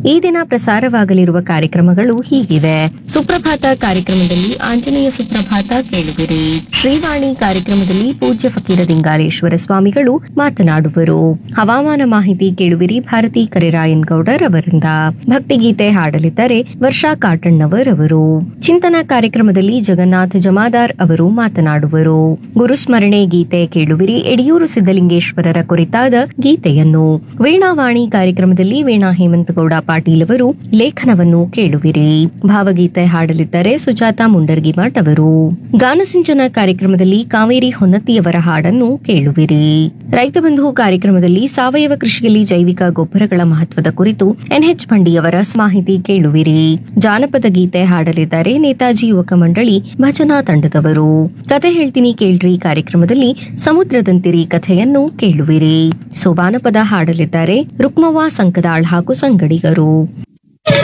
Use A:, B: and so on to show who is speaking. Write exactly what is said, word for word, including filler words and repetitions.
A: ಈ ದಿನ ಪ್ರಸಾರವಾಗಲಿರುವ ಕಾರ್ಯಕ್ರಮಗಳು ಹೀಗಿವೆ. ಸುಪ್ರಭಾತ ಕಾರ್ಯಕ್ರಮದಲ್ಲಿ ಆಂಜನೇಯ ಸುಪ್ರಭಾತ ಕೇಳುವಿರಿ. ಶ್ರೀವಾಣಿ ಕಾರ್ಯಕ್ರಮದಲ್ಲಿ ಪೂಜ್ಯ ಫಕೀರ ದಿಂಗಾಲೇಶ್ವರ ಸ್ವಾಮಿಗಳು ಮಾತನಾಡುವರು. ಹವಾಮಾನ ಮಾಹಿತಿ ಕೇಳುವಿರಿ ಭಾರತಿ ಕರಿರಾಯನ್ ಗೌಡರ್ ಅವರಿಂದ. ಭಕ್ತಿಗೀತೆ ಹಾಡಲಿದ್ದಾರೆ ವರ್ಷಾ ಕಾಟಣ್ಣವರ್ ಅವರು. ಚಿಂತನ ಕಾರ್ಯಕ್ರಮದಲ್ಲಿ ಜಗನ್ನಾಥ ಜಮಾದಾರ್ ಅವರು ಮಾತನಾಡುವರು. ಗುರುಸ್ಮರಣೆ ಗೀತೆ ಕೇಳುವಿರಿ ಯಡಿಯೂರು ಸಿದ್ದಲಿಂಗೇಶ್ವರರ ಕುರಿತಾದ ಗೀತೆಯನ್ನು. ವೀಣಾವಾಣಿ ಕಾರ್ಯಕ್ರಮದಲ್ಲಿ ವೀಣಾ ಹೇಮಂತಗೌಡ ಪಾಟೀಲ್ ಅವರು ಲೇಖನವನ್ನು ಕೇಳುವಿರಿ. ಭಾವಗೀತೆ ಹಾಡಲಿದ್ದಾರೆ ಸುಜಾತಾ ಮುಂಡರ್ಗಿಮಠ್ ಅವರು. ಗಾನಸಿಂಚನ ಕಾರ್ಯಕ್ರಮದಲ್ಲಿ ಕಾವೇರಿ ಹೊನ್ನತಿಯವರ ಹಾಡನ್ನು ಕೇಳುವಿರಿ. ರೈತ ಬಂಧು ಕಾರ್ಯಕ್ರಮದಲ್ಲಿ ಸಾವಯವ ಕೃಷಿಯಲ್ಲಿ ಜೈವಿಕ ಗೊಬ್ಬರಗಳ ಮಹತ್ವದ ಕುರಿತು ಎನ್ಎಚ್ ಬಂಡಿಯವರ ಮಾಹಿತಿ ಕೇಳುವಿರಿ. ಜಾನಪದ ಗೀತೆ ಹಾಡಲಿದ್ದಾರೆ ನೇತಾಜಿ ಯುವಕ ಮಂಡಳಿ ಭಜನಾ ತಂಡದವರು. ಕತೆ ಹೇಳ್ತೀನಿ ಕೇಳ್ರಿ ಕಾರ್ಯಕ್ರಮದಲ್ಲಿ ಸಮುದ್ರದಂತಿರಿ ಕಥೆಯನ್ನು ಕೇಳುವಿರಿ. ಸೋಬಾನಪದ ಹಾಡಲಿದ್ದಾರೆ ರುಕ್ಮವ್ವ ಸಂಕದಾಳ್ ಹಾಗೂ ಸಂಗಡಿಗರು.